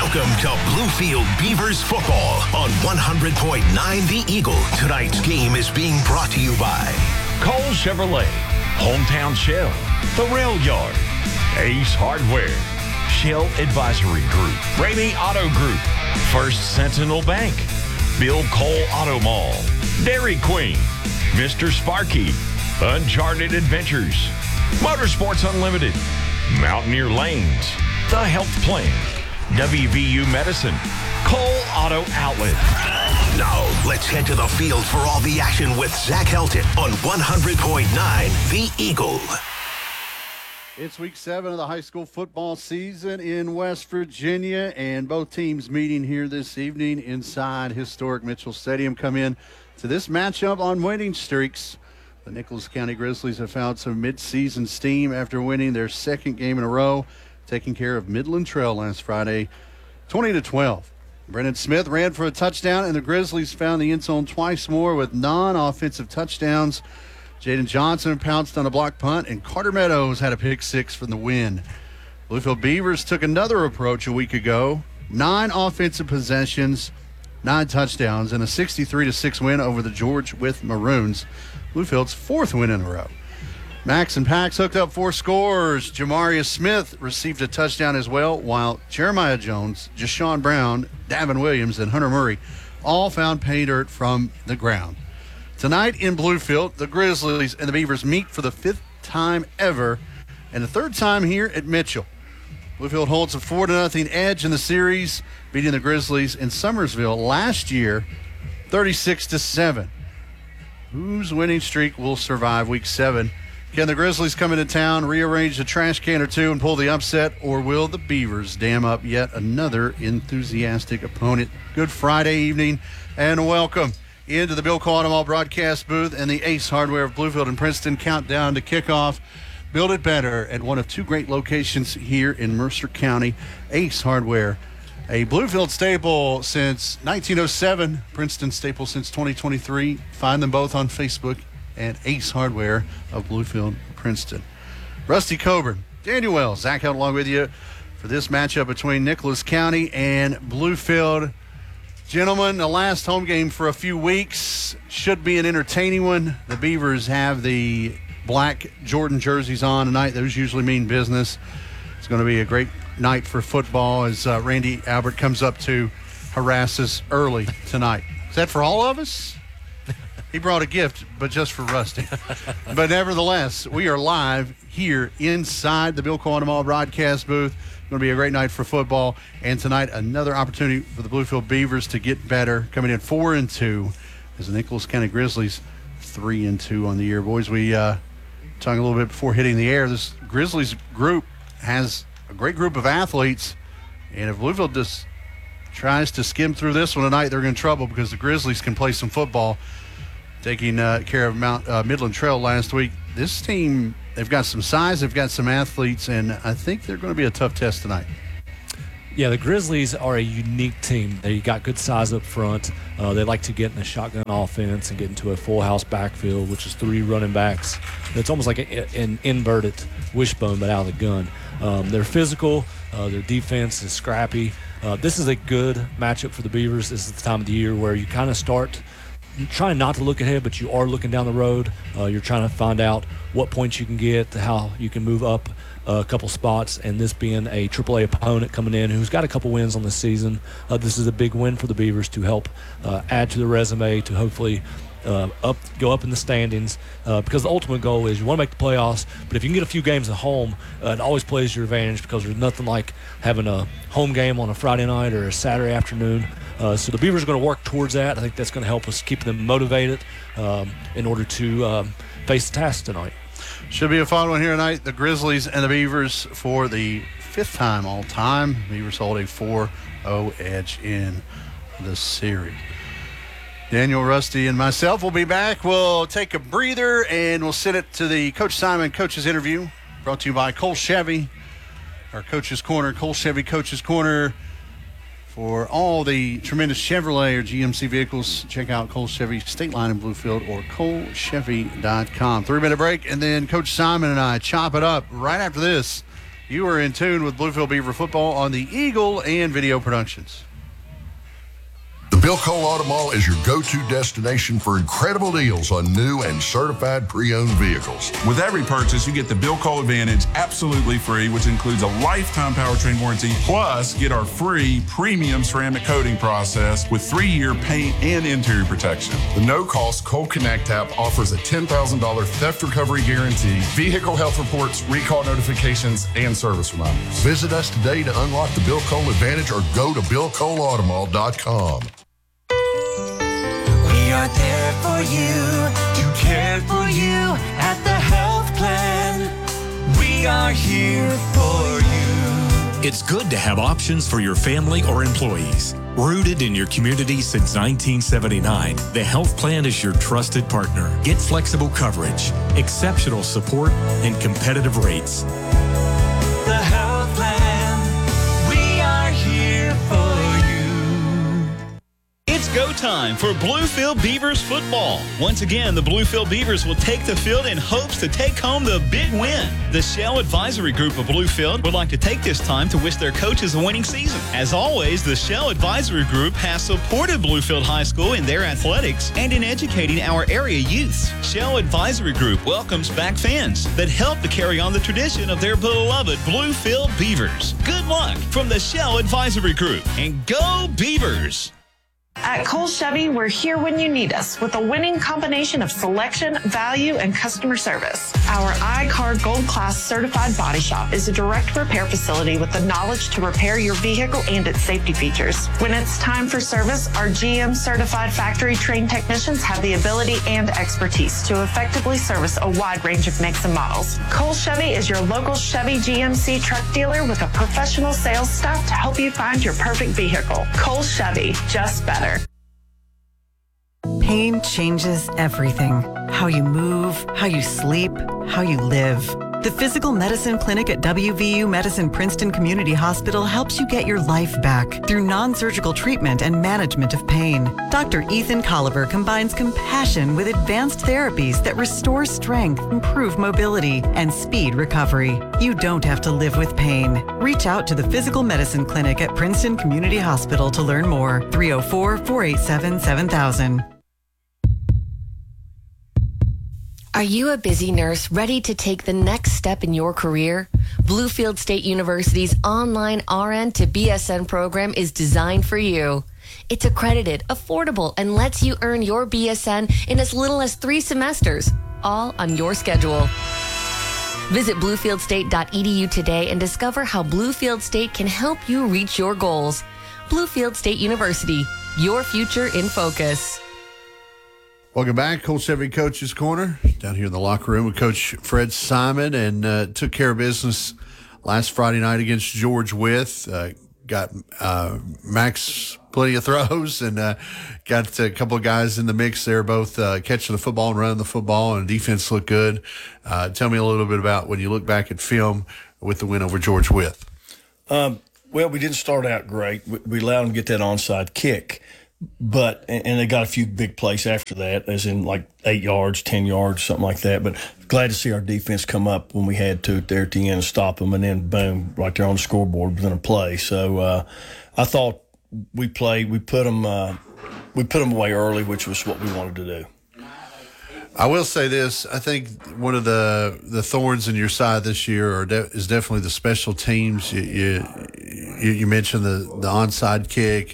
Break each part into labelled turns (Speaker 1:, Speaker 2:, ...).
Speaker 1: Welcome to Bluefield Beavers football on 100.9 The Eagle. Tonight's game is being brought to you by
Speaker 2: Cole Chevrolet, Hometown Shell, The Rail Yard, Ace Hardware, Shell Advisory Group, Ramey Auto Group, First Sentinel Bank, Bill Cole Auto Mall, Dairy Queen, Mr. Sparky, Uncharted Adventures, Motorsports Unlimited, Mountaineer Lanes, The Health Plan, WVU Medicine, Cole Auto Outlet.
Speaker 1: Now, let's head to the field for all the action with Zach Helton on 100.9 The Eagle.
Speaker 3: It's week 7 of the high school football season in West Virginia, and both teams meeting here this evening inside historic Mitchell Stadium. Come in to this matchup on winning streaks. The Nicholas County Grizzlies have found some midseason steam after winning their second game in a row, taking care of Midland Trail last Friday, 20-12. Brennan Smith ran for a touchdown, and the Grizzlies found the end zone twice more with non-offensive touchdowns. Jaden Johnson pounced on a block punt, and Carter Meadows had a pick six for the win. Bluefield Beavers took another approach a week ago. 9 offensive possessions, 9 touchdowns, and a 63-6 win over the George Wythe Maroons, Bluefield's 4th win in a row. Max and Pax hooked up 4 scores. Jamarius Smith received a touchdown as well, while Jeremiah Jones, Jashawn Brown, Davin Williams, and Hunter Murray all found pay dirt from the ground. Tonight in Bluefield, the Grizzlies and the Beavers meet for the 5th time ever and the 3rd time here at Mitchell. Bluefield holds a 4-0 edge in the series, beating the Grizzlies in Summersville last year, 36-7. Whose winning streak will survive week 7? Can the Grizzlies come into town, rearrange a trash can or two, and pull the upset, or will the Beavers dam up yet another enthusiastic opponent? Good Friday evening, and welcome into the Bill Cole Auto Mall broadcast booth and the Ace Hardware of Bluefield and Princeton. Countdown to kickoff. Build it better at one of 2 great locations here in Mercer County. Ace Hardware, a Bluefield staple since 1907, Princeton staple since 2023. Find them both on Facebook at Ace Hardware of Bluefield, Princeton. Rusty Coburn, Daniel Wells, Zach out along with you for this matchup between Nicholas County and Bluefield. Gentlemen, the last home game for a few weeks should be an entertaining one. The Beavers have the black Jordan jerseys on tonight. Those usually mean business. It's going to be a great night for football as Randy Albert comes up to harass us early tonight. Is that for all of us? He brought a gift, but just for Rusty. But nevertheless, we are live here inside the Bill Cole Auto Mall broadcast booth. Going to be a great night for football. And tonight, another opportunity for the Bluefield Beavers to get better, coming in 4-2 as the Nicholas County Grizzlies 3-2 on the year. Boys, we talking a little bit before hitting the air. This Grizzlies group has a great group of athletes, and if Bluefield just tries to skim through this one tonight, they're in trouble because the Grizzlies can play some football. Taking care of Midland Trail last week. This team, they've got some size, they've got some athletes, and I think they're going to be a tough test tonight.
Speaker 4: Yeah, the Grizzlies are a unique team. They got good size up front. They like to get in a shotgun offense and get into a full house backfield, which is 3 running backs. It's almost like an inverted wishbone, but out of the gun. They're physical. Their defense is scrappy. This is a good matchup for the Beavers. This is the time of the year where you kind of start trying not to look ahead, but you are looking down the road. You're trying to find out what points you can get, how you can move up a couple spots, and this being a AAA opponent coming in who's got a couple wins on the season, this is a big win for the Beavers to help add to the resume to hopefully go up in the standings, because the ultimate goal is you want to make the playoffs, but if you can get a few games at home, it always plays to your advantage because there's nothing like having a home game on a Friday night or a Saturday afternoon. So the Beavers are going to work towards that. I think that's going to help us keep them motivated in order to face the task tonight.
Speaker 3: Should be a fun one here tonight. The Grizzlies and the Beavers for the 5th time all time. Beavers hold a 4-0 edge in the series. Daniel, Rusty, and myself will be back. We'll take a breather and we'll send it to the Coach Simon Coach's interview, brought to you by Cole Chevy, our Coach's Corner, Cole Chevy Coach's Corner. For all the tremendous Chevrolet or GMC vehicles, check out Cole Chevy State Line in Bluefield or ColeChevy.com. 3-minute break, and then Coach Simon and I chop it up right after this You are in tune with Bluefield Beaver football on the Eagle and Video Productions.
Speaker 5: The Bill Cole Auto Mall is your go-to destination for incredible deals on new and certified pre-owned vehicles.
Speaker 6: With every purchase, you get the Bill Cole Advantage absolutely free, which includes a lifetime powertrain warranty, plus get our free premium ceramic coating process with 3-year paint and interior protection.
Speaker 5: The no-cost Cole Connect app offers a $10,000 theft recovery guarantee, vehicle health reports, recall notifications, and service reminders. Visit us today to unlock the Bill Cole Advantage or go to BillColeAutomall.com.
Speaker 7: We are there for you, to care for you at the health plan. We are here for you.
Speaker 8: It's good to have options for your family or employees. Rooted in your community since 1979, the health plan is your trusted partner. Get flexible coverage, exceptional support, and competitive rates.
Speaker 7: The health plan, we are here for you.
Speaker 9: It's go time for Bluefield Beavers football. Once again, the Bluefield Beavers will take the field in hopes to take home the big win. The Shell Advisory Group of Bluefield would like to take this time to wish their coaches a winning season. As always, the Shell Advisory Group has supported Bluefield High School in their athletics and in educating our area youths. Shell Advisory Group welcomes back fans that help to carry on the tradition of their beloved Bluefield Beavers. Good luck from the Shell Advisory Group, and go Beavers!
Speaker 10: At Cole Chevy, we're here when you need us with a winning combination of selection, value, and customer service. Our I-CAR Gold Class certified body shop is a direct repair facility with the knowledge to repair your vehicle and its safety features. When it's time for service, our GM certified factory trained technicians have the ability and expertise to effectively service a wide range of makes and models. Cole Chevy is your local Chevy GMC truck dealer with a professional sales staff to help you find your perfect vehicle. Cole Chevy, just better.
Speaker 11: Pain changes everything. How you move, how you sleep, how you live. The Physical Medicine Clinic at WVU Medicine Princeton Community Hospital helps you get your life back through non-surgical treatment and management of pain. Dr. Ethan Colliver combines compassion with advanced therapies that restore strength, improve mobility, and speed recovery. You don't have to live with pain. Reach out to the Physical Medicine Clinic at Princeton Community Hospital to learn more. 304-487-7000.
Speaker 12: Are you a busy nurse ready to take the next step in your career? Bluefield State University's online RN to BSN program is designed for you. It's accredited, affordable, and lets you earn your BSN in as little as 3 semesters, all on your schedule. Visit bluefieldstate.edu today and discover how Bluefield State can help you reach your goals. Bluefield State University, your future in focus.
Speaker 3: Welcome back, Cole Chevy Coach's Corner. Down here in the locker room with Coach Fred Simon, and took care of business last Friday night against George Wythe. Got Max plenty of throws, and got a couple of guys in the mix there, both catching the football and running the football, and defense looked good. Tell me a little bit about when you look back at film with the win over George Wythe.
Speaker 13: Well, we didn't start out great. We allowed them to get that onside kick. But, and they got a few big plays after that, as in like 8 yards, 10 yards, something like that. But glad to see our defense come up when we had to there at the end and stop them, and then boom, right there on the scoreboard within a play. So I thought we put them away early, which was what we wanted to do.
Speaker 3: I will say this: I think one of the thorns in your side this year is definitely the special teams. You mentioned the onside kick.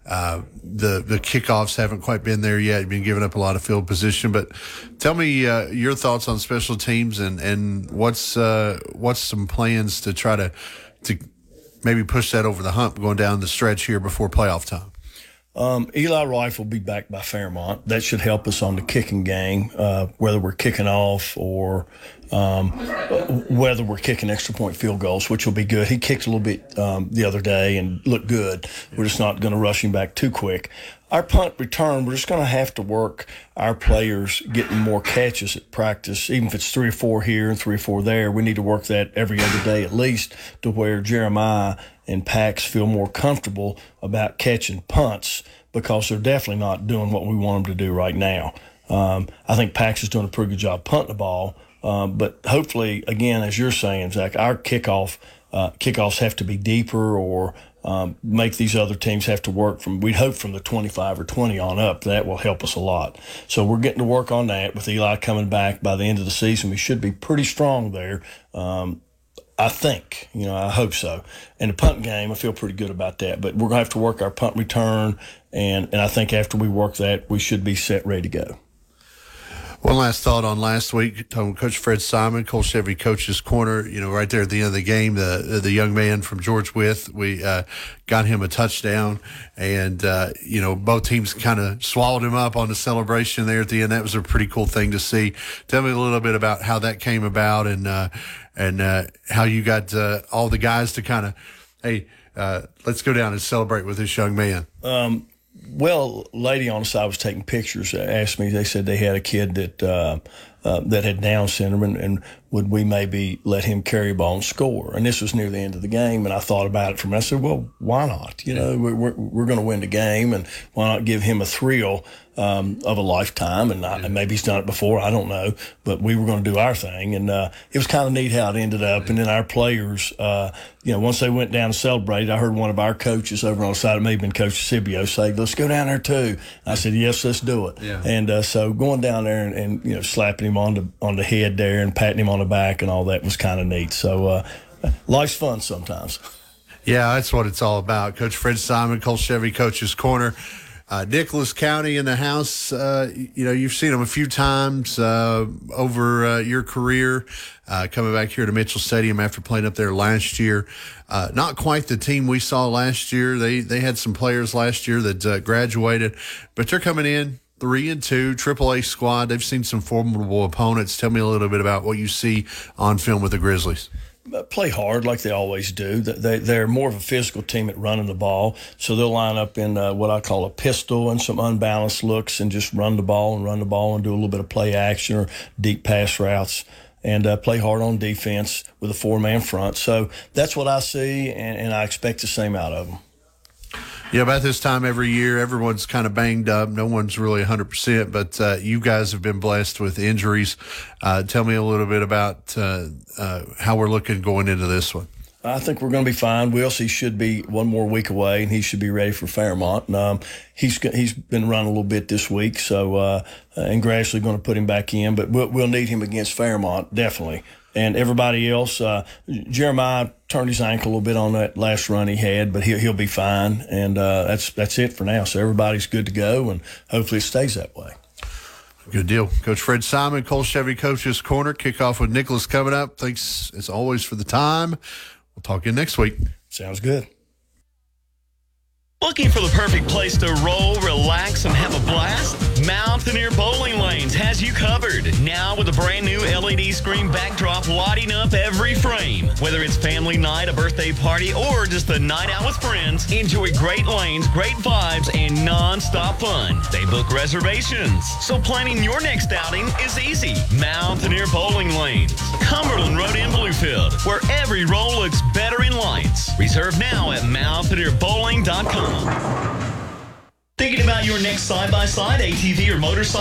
Speaker 3: The kickoffs haven't quite been there yet. You've been giving up a lot of field position, but tell me your thoughts on special teams and what's some plans to try to maybe push that over the hump going down the stretch here before playoff time.
Speaker 13: Eli Rife will be back by Fairmont. That should help us on the kicking game, whether we're kicking off or whether we're kicking extra point field goals, which will be good. He kicked a little bit the other day and looked good. We're just not going to rush him back too quick. Our punt return, we're just going to have to work our players getting more catches at practice, even if it's 3 or 4 here and 3 or 4 there. We need to work that every other day at least, to where Jeremiah and Pax feel more comfortable about catching punts, because they're definitely not doing what we want them to do right now. I think Pax is doing a pretty good job punting the ball, but hopefully, again, as you're saying, Zach, our kickoff kickoffs have to be deeper or make these other teams have to work we'd hope from the 25 or 20 on up. That will help us a lot. So we're getting to work on that with Eli coming back by the end of the season. We should be pretty strong there. I think, I hope so. And the punt game, I feel pretty good about that. But we're going to have to work our punt return, and I think after we work that, we should be set, ready to go.
Speaker 3: One last thought on last week, talking with Coach Fred Simon, Cole Chevy Coach's Corner, right there at the end of the game, the young man from George Wythe, we got him a touchdown, and, both teams kind of swallowed him up on the celebration there at the end. That was a pretty cool thing to see. Tell me a little bit about how that came about and how you got all the guys to kind of, hey, let's go down and celebrate with this young man.
Speaker 13: Well, a lady on the side was taking pictures. Asked me, they said they had a kid that had Down syndrome, and would we maybe let him carry a ball and score? And this was near the end of the game, and I thought about it I said, well, why not? We're going to win the game, and why not give him a thrill of a lifetime? And maybe he's done it before, I don't know, but we were going to do our thing, and it was kind of neat how it ended up. And then our players, once they went down and celebrated, I heard one of our coaches over on the side, it may have been Coach Sibio, say, let's go down there too. I said, yes, let's do it. Yeah. And so going down there and slapping him on the head there and patting him on the back and all that was kind of neat. So life's fun sometimes.
Speaker 3: Yeah, that's what it's all about. Coach Fred Simon, Cole Chevy Coach's Corner. Nicholas County in the house. You've seen them a few times over your career, coming back here to Mitchell Stadium after playing up there last year. Not quite the team we saw last year. They had some players last year that graduated, but they're coming in 3-2, AAA squad. They've seen some formidable opponents. Tell me a little bit about what you see on film with the Grizzlies.
Speaker 13: Play hard like they always do. They're more of a physical team at running the ball, so they'll line up in what I call a pistol and some unbalanced looks and just run the ball and do a little bit of play action or deep pass routes and play hard on defense with a four-man front. So that's what I see, and I expect the same out of them.
Speaker 3: Yeah, about this time every year, everyone's kind of banged up. No one's really 100%, but you guys have been blessed with injuries. Tell me a little bit about how we're looking going into this one.
Speaker 13: I think we're going to be fine. Wilsey should be one more week away, and he should be ready for Fairmont. He's been running a little bit this week, so and gradually going to put him back in. But we'll need him against Fairmont, definitely. And everybody else, Jeremiah turned his ankle a little bit on that last run he had, but he'll be fine. And that's it for now. So everybody's good to go, and hopefully it stays that way.
Speaker 3: Good deal. Coach Fred Simon, Cole Chevy Coach's Corner. Kickoff with Nicholas coming up. Thanks, as always, for the time. We'll talk again next week.
Speaker 13: Sounds good.
Speaker 9: Looking for the perfect place to roll, relax, and have a blast? Mountaineer Bowling Lanes has you covered. Now with a brand new LED screen backdrop lighting up every frame. Whether it's family night, a birthday party, or just a night out with friends, enjoy great lanes, great vibes, and non-stop fun. They book reservations, so planning your next outing is easy. Mountaineer Bowling Lanes, Cumberland Road in Bluefield, where every roll looks better in lights. Reserve now at mountaineerbowling.com. Thinking about your next side-by-side, ATV, or motorcycle?